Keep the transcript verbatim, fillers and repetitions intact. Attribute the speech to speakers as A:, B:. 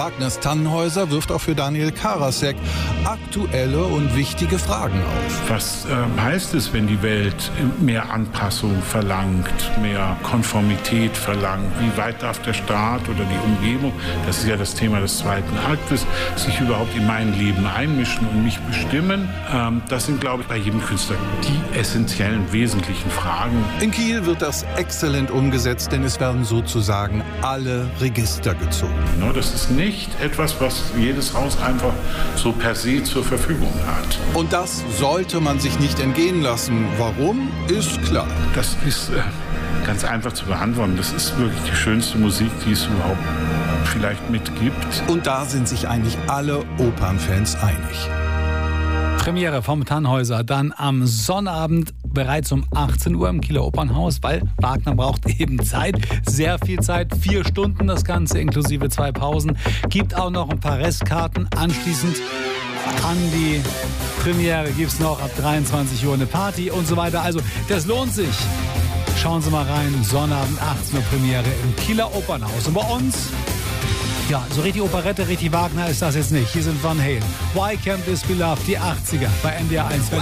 A: Wagners Tannhäuser wirft auch für Daniel Karasek aktuelle und wichtige Fragen auf.
B: Was äh, heißt es, wenn die Welt mehr Anpassung verlangt, mehr Konformität verlangt? Wie weit darf der Staat oder die Umgebung, das ist ja das Thema des zweiten Aktes, sich überhaupt in mein Leben einmischen und mich bestimmen? Ähm, das sind, glaube ich, bei jedem Künstler die essentiellen, wesentlichen Fragen.
A: In Kiel wird das exzellent umgesetzt, denn es werden sozusagen alle Register gezogen.
B: No, das ist nicht etwas, was jedes Haus einfach so per se zur Verfügung hat.
A: Und das sollte man sich nicht entgehen lassen. Warum, ist klar.
B: Das ist äh, ganz einfach zu beantworten. Das ist wirklich die schönste Musik, die es überhaupt vielleicht mitgibt.
A: Und da sind sich eigentlich alle Opernfans einig.
C: Premiere vom Tannhäuser dann am Sonnabend bereits um achtzehn Uhr im Kieler Opernhaus, weil Wagner braucht eben Zeit, sehr viel Zeit, vier Stunden das Ganze inklusive zwei Pausen. Gibt auch noch ein paar Restkarten. Anschließend an die Premiere gibt es noch ab dreiundzwanzig Uhr eine Party und so weiter. Also das lohnt sich. Schauen Sie mal rein, Sonnabend achtzehn Uhr Premiere im Kieler Opernhaus. Und bei uns, ja, so richtig Operette, richtig Wagner ist das jetzt nicht. Hier sind Van Halen. Why Can't This Be Love? Die achtziger bei N D R eins.